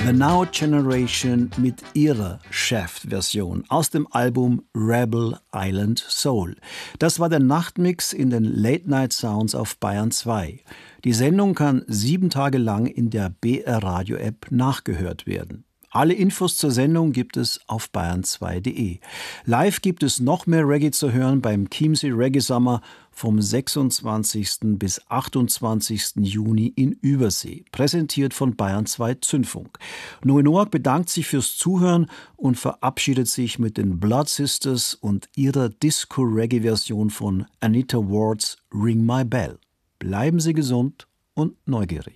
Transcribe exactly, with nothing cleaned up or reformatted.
The Now Generation mit ihrer Shaft-Version aus dem Album Rebel Island Soul. Das war der Nachtmix in den Late Night Sounds auf Bayern zwei. Die Sendung kann sieben Tage lang in der B R Radio App nachgehört werden. Alle Infos zur Sendung gibt es auf bayern zwei punkt de. Live gibt es noch mehr Reggae zu hören beim Chiemsee Reggae Sommer vom sechsundzwanzigsten bis achtundzwanzigsten Juni in Übersee, präsentiert von Bayern zwei Zündfunk. Noe Noack bedankt sich fürs Zuhören und verabschiedet sich mit den Blood Sisters und ihrer Disco-Reggae-Version von Anita Wards Ring My Bell. Bleiben Sie gesund und neugierig.